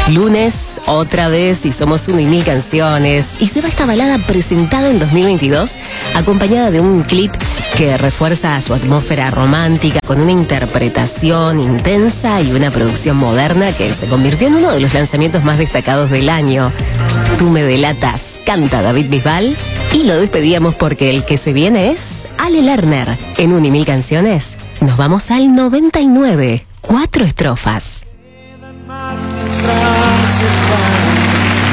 Lunes, otra vez, y somos 1.000 canciones. Y se va esta balada presentada en 2022, acompañada de un clip que refuerza su atmósfera romántica, con una interpretación intensa y una producción moderna que se convirtió en uno de los lanzamientos más destacados del año. Tú me delatas, canta David Bisbal. Y lo despedíamos porque el que se viene es Ale Lerner. En 1.000 canciones, nos vamos al 99. 4 estrofas. Quedan más las frases para